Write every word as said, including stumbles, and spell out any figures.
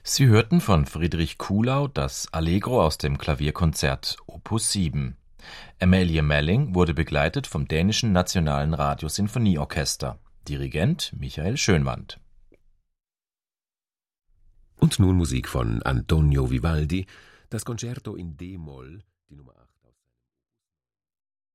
Sie hörten von Friedrich Kuhlau das Allegro aus dem Klavierkonzert Opus sieben. Amalie Melling wurde begleitet vom dänischen Nationalen Radiosinfonieorchester. Dirigent Michael Schönwandt. Und nun Musik von Antonio Vivaldi, das Concerto in D-Moll, die Nummer